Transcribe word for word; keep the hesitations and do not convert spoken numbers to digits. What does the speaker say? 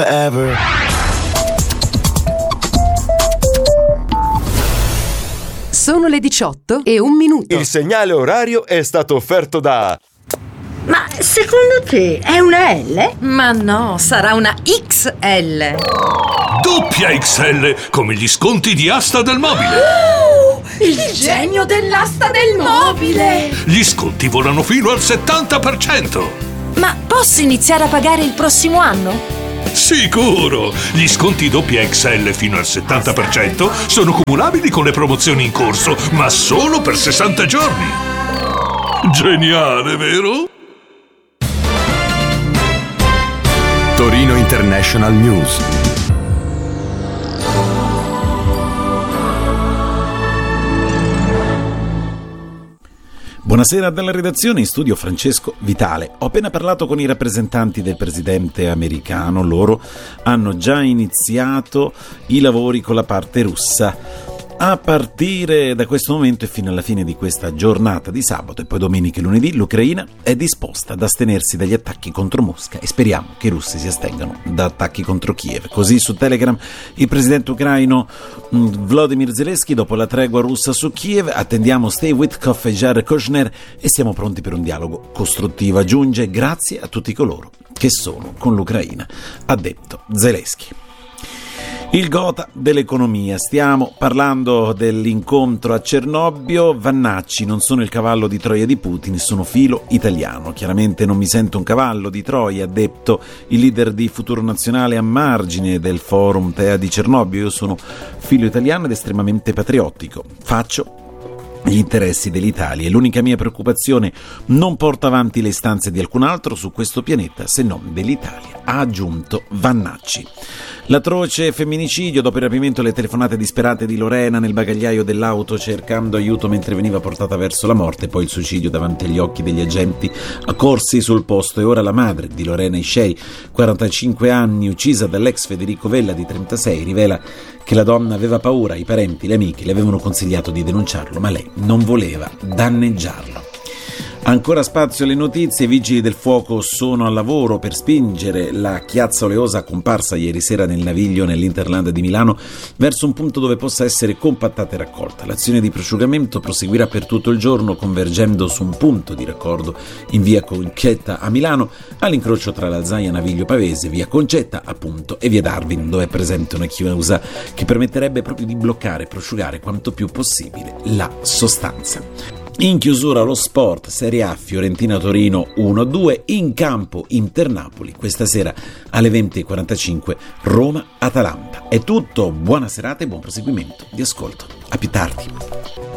Ever. Sono le diciotto e un minuto. Il segnale orario è stato offerto da... Ma secondo te è una L? Ma no, sarà una X L. Doppia X L, come gli sconti di Asta del Mobile. Oh, il genio dell'asta del mobile. Gli sconti volano fino al settanta per cento. Ma posso iniziare a pagare il prossimo anno? Sicuro! Gli sconti doppia X L fino al settanta per cento sono cumulabili con le promozioni in corso, ma solo per sessanta giorni. Geniale, vero? Torino International News. Buonasera dalla redazione, in studio Francesco Vitale. Ho appena parlato con i rappresentanti del presidente americano, loro hanno già iniziato i lavori con la parte russa. A partire da questo momento e fino alla fine di questa giornata di sabato e poi domenica e lunedì, l'Ucraina è disposta ad astenersi dagli attacchi contro Mosca e speriamo che i russi si astengano da attacchi contro Kiev. Così su Telegram il presidente ucraino Volodymyr Zelensky, dopo la tregua russa su Kiev, attendiamo Steve Witkoff e Jared Kushner e siamo pronti per un dialogo costruttivo. Aggiunge: grazie a tutti coloro che sono con l'Ucraina, ha detto Zelensky. Il gotha dell'economia. Stiamo parlando dell'incontro a Cernobbio. Vannacci: non sono il cavallo di Troia di Putin, sono filo italiano. Chiaramente non mi sento un cavallo di Troia, ha detto il leader di Futuro Nazionale a margine del forum T E A di Cernobbio. Io sono filo italiano ed estremamente patriottico. Faccio gli interessi dell'Italia e l'unica mia preoccupazione non porta avanti le istanze di alcun altro su questo pianeta se non dell'Italia, ha aggiunto Vannacci. L'atroce femminicidio dopo il rapimento e le telefonate disperate di Lorena nel bagagliaio dell'auto cercando aiuto mentre veniva portata verso la morte, poi il suicidio davanti agli occhi degli agenti accorsi sul posto, e ora la madre di Lorena Iscei, quarantacinque anni, uccisa dall'ex Federico Vella di trentasei, rivela che la donna aveva paura, i parenti, le amiche le avevano consigliato di denunciarlo, ma lei non voleva danneggiarlo. Ancora spazio alle notizie. I vigili del fuoco sono al lavoro per spingere la chiazza oleosa comparsa ieri sera nel Naviglio nell'Interland di Milano verso un punto dove possa essere compattata e raccolta. L'azione di prosciugamento proseguirà per tutto il giorno, convergendo su un punto di raccordo in via Concetta a Milano, all'incrocio tra la Zaia Naviglio Pavese, via Concetta appunto, e via Darwin, dove è presente una chiusa che permetterebbe proprio di bloccare e prosciugare quanto più possibile la sostanza. In chiusura lo sport, Serie A, Fiorentina-Torino uno a due, in campo Inter-Napoli, questa sera alle venti e quarantacinque Roma-Atalanta. È tutto, buona serata e buon proseguimento di ascolto. A più tardi.